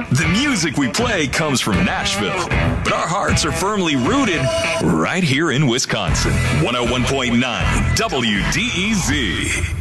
The music we play comes from Nashville, but our hearts are firmly rooted right here in Wisconsin. 101.9 WDEZ.